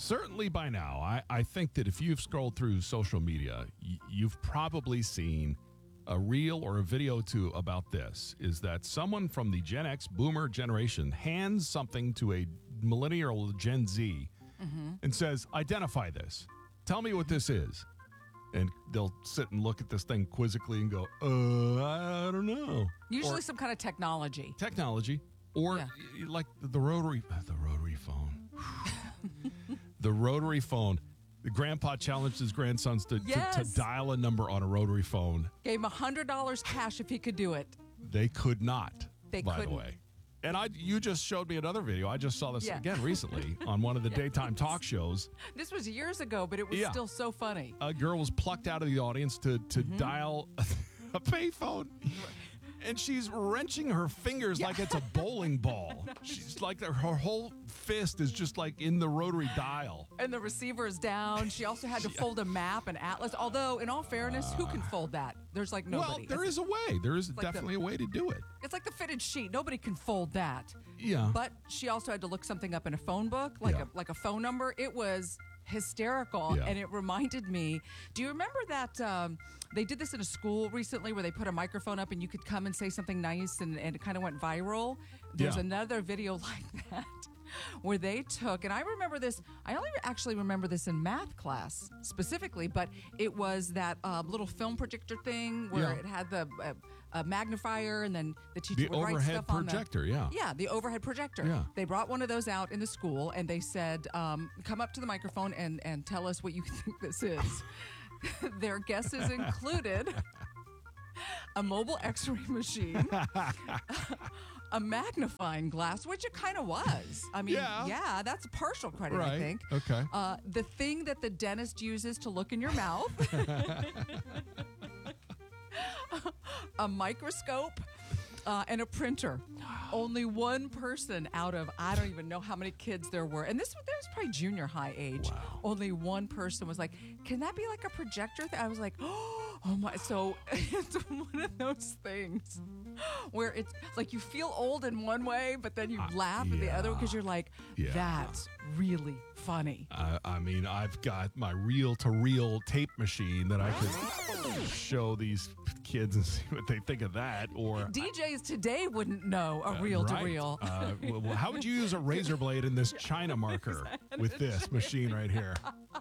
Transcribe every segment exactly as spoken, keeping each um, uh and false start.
certainly by now, I, I think that if you've scrolled through social media, y- you've probably seen a reel or a video too about this, is that someone from the Gen X boomer generation hands something to a millennial or Gen Z mm-hmm. and says, identify this. Tell me what this is. And they'll sit and look at this thing quizzically and go, uh, I don't know. Usually or, some kind of technology. Technology. Or yeah. like the rotary, the rotary phone. The rotary phone. The grandpa challenged his grandsons to, yes. to, to dial a number on a rotary phone. Gave him one hundred dollars cash if he could do it. They could not, they by couldn't. the way. And I, you just showed me another video. I just saw this yeah. again recently on one of the yes. daytime talk shows. This was years ago, but it was yeah. still so funny. A girl was plucked out of the audience to, to mm-hmm. dial a, a payphone. And she's wrenching her fingers yeah. like it's a bowling ball. She's like, her whole fist is just like in the rotary dial. And the receiver is down. She also had to fold a map, an atlas. Although, in all fairness, uh, who can fold that? There's like nobody. Well, there it's, is a way. There is like definitely the, a way to do it. It's like the fitted sheet. Nobody can fold that. Yeah. But she also had to look something up in a phone book, like yeah. a like a phone number. It was hysterical, yeah. and it reminded me, do you remember that um, they did this in a school recently where they put a microphone up and you could come and say something nice, and, and it kind of went viral? There's yeah. another video like that where they took, and I remember this, I only actually remember this in math class specifically, but it was that uh, little film projector thing where yeah. it had the uh, uh, magnifier, and then the teacher the would write stuff on the... projector, yeah. Yeah, the overhead projector. Yeah. They brought one of those out in the school, and they said, um, come up to the microphone and, and tell us what you think this is. Their guesses included a mobile x-ray machine, a magnifying glass, which it kind of was. I mean, yeah. yeah, that's partial credit, right. I think. Okay. Uh, the thing that the dentist uses to look in your mouth, a microscope, uh, and a printer. Only one person out of, I don't even know how many kids there were. And this, there was probably junior high age. Wow. Only one person was like, can that be like a projector? Th-? I was like, oh my. So it's one of those things where it's like you feel old in one way, but then you uh, laugh yeah. in the other because you're like, yeah. that's really funny. I, I mean, I've got my reel-to-reel tape machine that I could show these kids and see what they think of that. Or D Js today wouldn't know a reel-to-reel. Uh, right. uh, well, how would you use a razor blade in this China marker with this machine right here?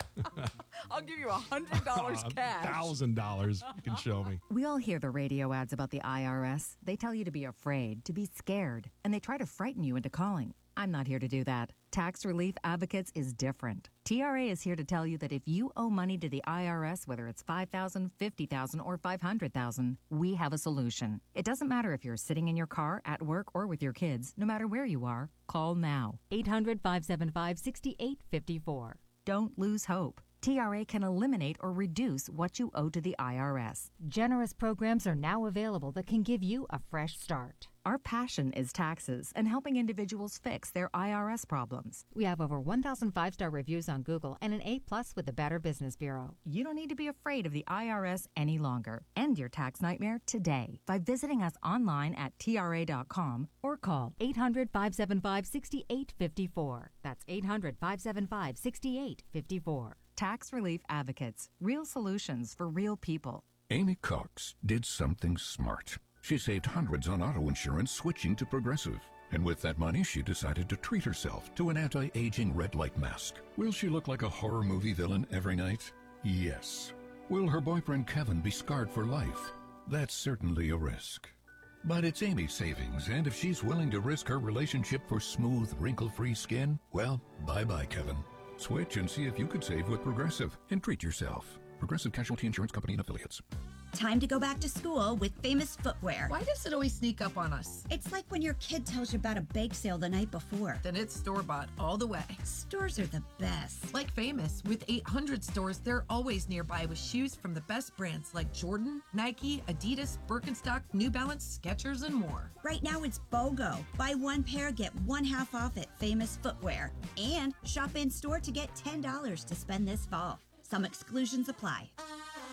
I'll give you a hundred dollars cash. A thousand dollars. You can show me. We all hear the radio ads about the I R S. They tell you to be afraid, to be scared, and they try to frighten you into calling. I'm not here to do that. Tax Relief Advocates is different. T R A is here to tell you that if you owe money to the I R S, whether it's five thousand dollars, fifty thousand dollars, or five hundred thousand dollars, we have a solution. It doesn't matter if you're sitting in your car, at work, or with your kids. No matter where you are, call now. eight hundred, five seven five, six eight five four. Don't lose hope. T R A can eliminate or reduce what you owe to the I R S. Generous programs are now available that can give you a fresh start. Our passion is taxes and helping individuals fix their I R S problems. We have over one thousand five-star reviews on Google and an A-plus with the Better Business Bureau. You don't need to be afraid of the I R S any longer. End your tax nightmare today by visiting us online at T R A dot com or call eight hundred, five seven five, six eight five four. That's eight hundred, five seven five, six eight five four. Tax Relief Advocates. Real solutions for real people. Amy Cox did something smart. She saved hundreds on auto insurance switching to Progressive. And with that money, she decided to treat herself to an anti-aging red light mask. Will she look like a horror movie villain every night? Yes. Will her boyfriend Kevin be scarred for life? That's certainly a risk. But it's Amy's savings, and if she's willing to risk her relationship for smooth, wrinkle-free skin, well, bye-bye, Kevin. Switch and see if you could save with Progressive and treat yourself. Progressive Casualty Insurance Company and Affiliates. Time to go back to school with Famous Footwear. Why does it always sneak up on us? It's like when your kid tells you about a bake sale the night before. Then it's store-bought all the way. Stores are the best. Like Famous. With eight hundred stores, they're always nearby with shoes from the best brands like Jordan, Nike, Adidas, Birkenstock, New Balance, Skechers, and more. Right now it's BOGO. Buy one pair, get one half off at Famous Footwear. And shop in-store to get ten dollars to spend this fall. Some exclusions apply.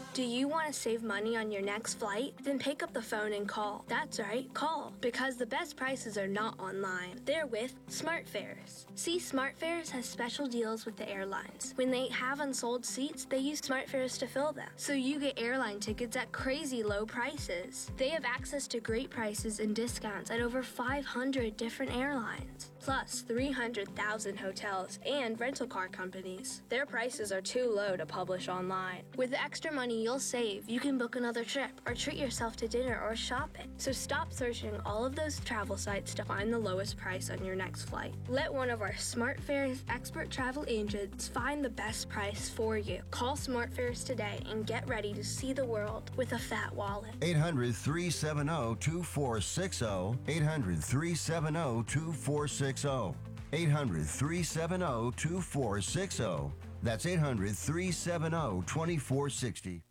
Do you want to save money on your next flight? Then pick up the phone and call. That's right, call. Because the best prices are not online. They're with SmartFares. See, SmartFares has special deals with the airlines. When they have unsold seats, they use SmartFares to fill them. So you get airline tickets at crazy low prices. They have access to great prices and discounts at over five hundred different airlines. Plus three hundred thousand hotels and rental car companies. Their prices are too low to publish online. With the extra money you'll save, you can book another trip or treat yourself to dinner or shopping. So stop searching all of those travel sites to find the lowest price on your next flight. Let one of our SmartFares expert travel agents find the best price for you. Call SmartFares today and get ready to see the world with a fat wallet. eight hundred, three seven zero, two four six zero. eight hundred, three seven zero, two four six zero. eight hundred, three seven zero, two four six zero. That's eight hundred, three seven zero, two four six zero.